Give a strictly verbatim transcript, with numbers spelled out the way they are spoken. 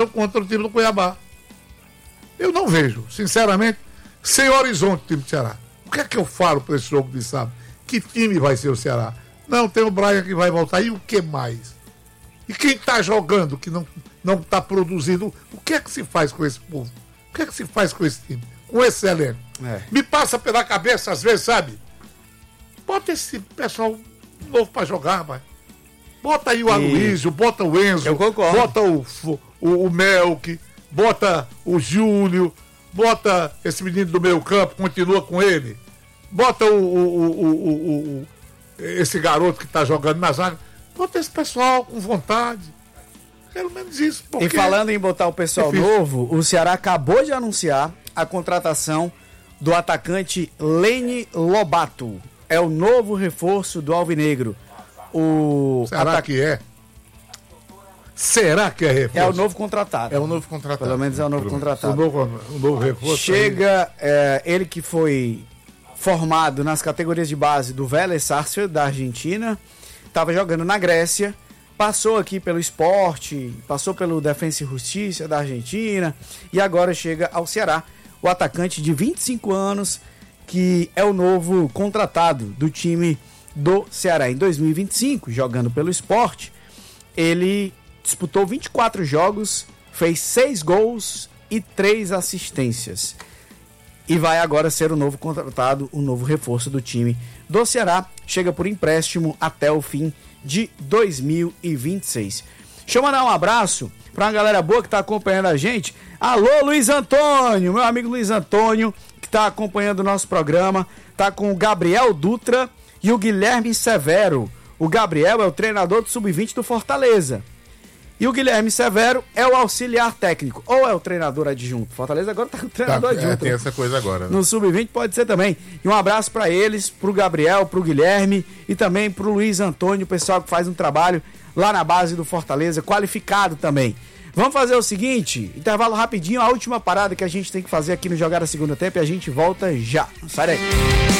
contra o time do Cuiabá. Eu não vejo, sinceramente, sem horizonte o time do Ceará. O que é que eu falo para esse jogo de sábado? Que time vai ser o Ceará? Não, tem o Brian que vai voltar. E o que mais? E quem está jogando que não não está produzindo? O que é que se faz com esse povo? O que é que se faz com esse time? Com esse elenco? É. Me passa pela cabeça às vezes, sabe? Bota esse pessoal novo para jogar, vai. Bota aí o Aloysio, bota o Enzo, eu concordo. Bota o, o, o Melk, bota o Júnior, bota esse menino do meio campo, continua com ele. Bota o, o, o, o, o esse garoto que está jogando na zaga. Bota esse pessoal com vontade. Pelo menos isso. Porque... E falando em botar o pessoal é novo, o Ceará acabou de anunciar a contratação do atacante Lene Lobato. É o novo reforço do Alvinegro. O Será atac... que é? Será que é reforço? É o novo contratado. É o novo contratado. Pelo menos é o novo Pelo contratado. O novo, o novo reforço. Chega, é, ele que foi formado nas categorias de base do Vélez Sarsfield, da Argentina, estava jogando na Grécia, passou aqui pelo Sport, passou pelo Defensa e Justiça da Argentina e agora chega ao Ceará, o atacante de vinte e cinco anos, que é o novo contratado do time do Ceará. Em dois mil e vinte e cinco, jogando pelo Sport, ele disputou vinte e quatro jogos, fez seis gols e três assistências. E vai agora ser o novo contratado, o novo reforço do time do Ceará. Chega por empréstimo até o fim de dois mil e vinte e seis. Deixa eu mandar um abraço para uma galera boa que está acompanhando a gente. Alô, Luiz Antônio, meu amigo Luiz Antônio, que está acompanhando o nosso programa. Está com o Gabriel Dutra e o Guilherme Severo. O Gabriel é o treinador do sub vinte do Fortaleza. E o Guilherme Severo é o auxiliar técnico, ou é o treinador adjunto. Fortaleza agora tá com o treinador tá, adjunto. É, tem essa coisa agora. Né? No sub vinte pode ser também. E um abraço para eles, pro Gabriel, pro Guilherme e também pro Luiz Antônio, o pessoal que faz um trabalho lá na base do Fortaleza, qualificado também. Vamos fazer o seguinte, intervalo rapidinho, a última parada que a gente tem que fazer aqui no Jogar a Segunda Tempo e a gente volta já. Sai daí.